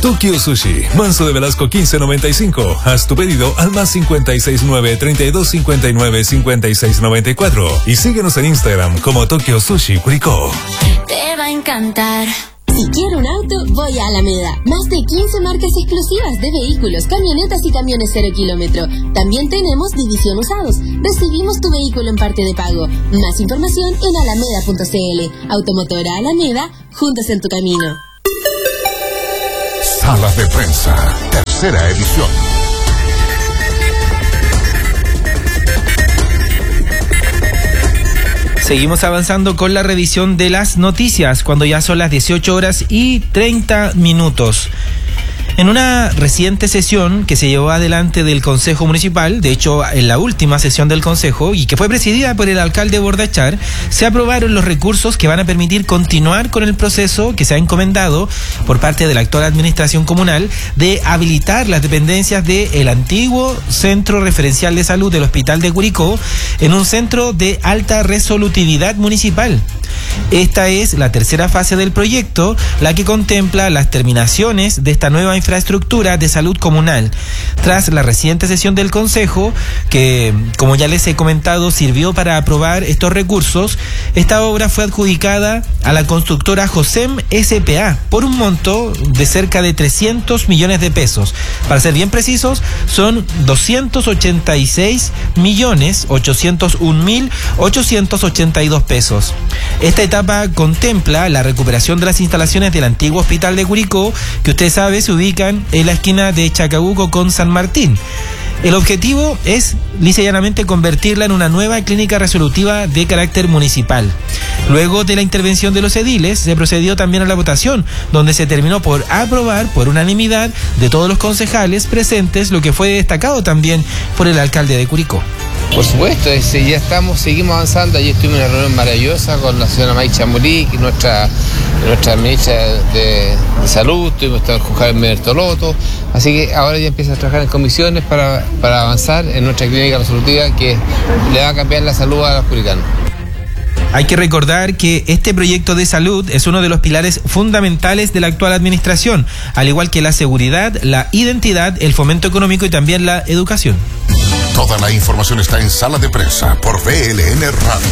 Tokyo Sushi, Manso de Velasco 1595. Haz tu pedido al más 569-3259-5694 y síguenos en Instagram como Tokyo Sushi Curicó. Te va a encantar. Si quiero un auto, voy a Alameda. Más de 15 marcas exclusivas de vehículos, camionetas y camiones 0 kilómetro. También tenemos división usados. Recibimos tu vehículo en parte de pago. Más información en alameda.cl. Automotora Alameda, juntos en tu camino. Salas de Prensa, tercera edición. Seguimos avanzando con la revisión de las noticias, cuando ya son las 18:30. En una reciente sesión que se llevó adelante del Consejo Municipal, de hecho en la última sesión del Consejo, y que fue presidida por el alcalde Bordachar, se aprobaron los recursos que van a permitir continuar con el proceso que se ha encomendado por parte de la actual administración comunal de habilitar las dependencias del antiguo Centro Referencial de Salud del Hospital de Curicó en un centro de alta resolutividad municipal. Esta es la tercera fase del proyecto, la que contempla las terminaciones de esta nueva infraestructura de salud comunal. Tras la reciente sesión del Consejo, que, como ya les he comentado, sirvió para aprobar estos recursos, esta obra fue adjudicada a la constructora Josem S.p.A. por un monto de cerca de 300 millones de pesos. Para ser bien precisos, son 286.801.882 pesos. Esta etapa contempla la recuperación de las instalaciones del antiguo hospital de Curicó, que usted sabe se ubican en la esquina de Chacabuco con San Martín. El objetivo es, lisa y llanamente, convertirla en una nueva clínica resolutiva de carácter municipal. Luego de la intervención de los ediles, se procedió también a la votación, donde se terminó por aprobar por unanimidad de todos los concejales presentes, lo que fue destacado también por el alcalde de Curicó. Por supuesto, seguimos avanzando. Ayer tuvimos una reunión maravillosa con la señora Maicha Murí, nuestra ministra de Salud, tuvimos con Javier Bertolotto, así que ahora ya empieza a trabajar en comisiones para avanzar en nuestra clínica resolutiva que le va a cambiar la salud a los curicanos. Hay que recordar que este proyecto de salud es uno de los pilares fundamentales de la actual administración, al igual que la seguridad, la identidad, el fomento económico y también la educación. Toda la información está en Sala de Prensa por VLN Radio.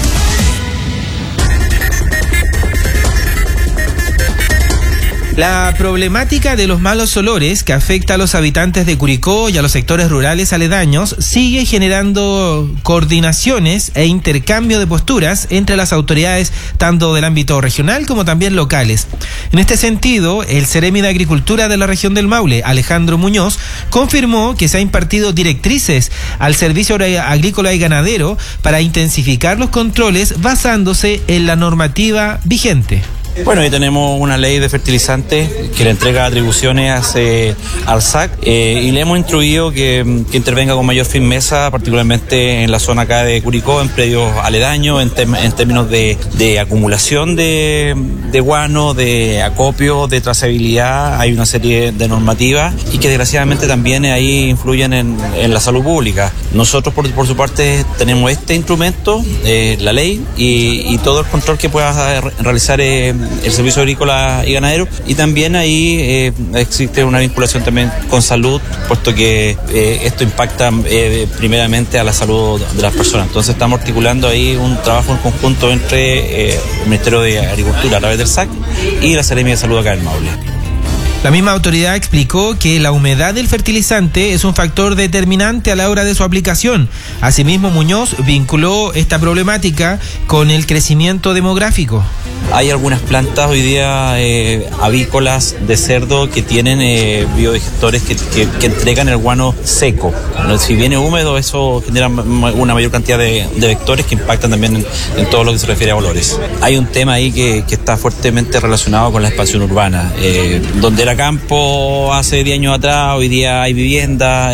La problemática de los malos olores que afecta a los habitantes de Curicó y a los sectores rurales aledaños sigue generando coordinaciones e intercambio de posturas entre las autoridades tanto del ámbito regional como también locales. En este sentido, el Seremi de Agricultura de la región del Maule, Alejandro Muñoz, confirmó que se ha impartido directrices al Servicio Agrícola y Ganadero para intensificar los controles basándose en la normativa vigente. Bueno, ahí tenemos una ley de fertilizantes que le entrega atribuciones al SAC y le hemos instruido que intervenga con mayor firmeza, particularmente en la zona acá de Curicó, en predios aledaños, en términos de acumulación de guano, de acopio, de trazabilidad. Hay una serie de normativas y que desgraciadamente también ahí influyen en la salud pública. Nosotros por su parte tenemos este instrumento, la ley y todo el control que pueda realizar el Servicio Agrícola y Ganadero, y también ahí existe una vinculación también con salud, puesto que esto impacta primeramente a la salud de las personas. Entonces estamos articulando ahí un trabajo en conjunto entre el Ministerio de Agricultura a través del SAC y la Seremi de Salud acá en Maule. La misma autoridad explicó que la humedad del fertilizante es un factor determinante a la hora de su aplicación. Asimismo, Muñoz vinculó esta problemática con el crecimiento demográfico. Hay algunas plantas hoy día avícolas de cerdo que tienen biodigestores que entregan el guano seco. Si viene húmedo, eso genera una mayor cantidad de vectores que impactan también en todo lo que se refiere a olores. Hay un tema ahí que está fuertemente relacionado con la expansión urbana, donde era campo hace 10 años atrás, hoy día hay vivienda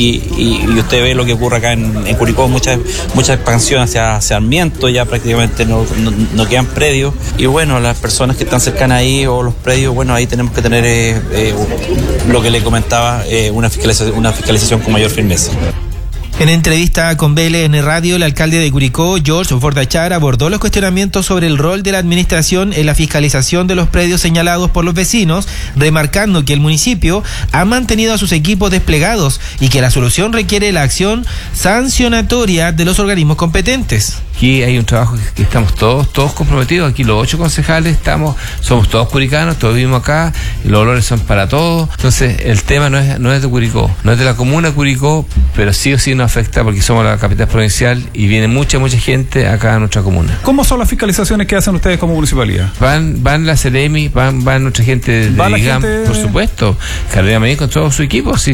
y usted ve lo que ocurre acá en Curicó, mucha expansión hacia Sarmiento, ya prácticamente no quedan predios. Y bueno, las personas que están cercanas ahí o los predios, bueno, ahí tenemos que tener lo que le comentaba, una fiscalización con mayor firmeza. En entrevista con BLN Radio, el alcalde de Curicó, George Bordachar, abordó los cuestionamientos sobre el rol de la administración en la fiscalización de los predios señalados por los vecinos, remarcando que el municipio ha mantenido a sus equipos desplegados y que la solución requiere la acción sancionatoria de los organismos competentes. Aquí hay un trabajo que estamos todos comprometidos. Aquí los 8 concejales somos todos curicanos, todos vivimos acá, los olores son para todos. Entonces el tema no es de Curicó, no es de la comuna de Curicó, pero sí o sí nos afecta porque somos la capital provincial y viene mucha gente acá a nuestra comuna. ¿Cómo son las fiscalizaciones que hacen ustedes como municipalidad? Van la Ceremi, van nuestra gente de ¿Va la DIGAM, gente? por supuesto. Carolina Medina con todo su equipo, sí.